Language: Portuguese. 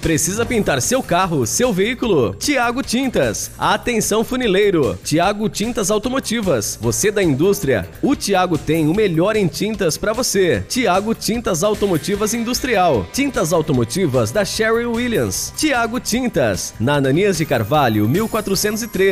Precisa pintar seu carro, seu veículo? Tiago Tintas. Atenção funileiro. Tiago Tintas Automotivas. Você da indústria? O Tiago tem o melhor em tintas para você. Tiago Tintas Automotivas Industrial. Tintas automotivas da Sherwin Williams. Tiago Tintas. Na Ananias de Carvalho, 1403.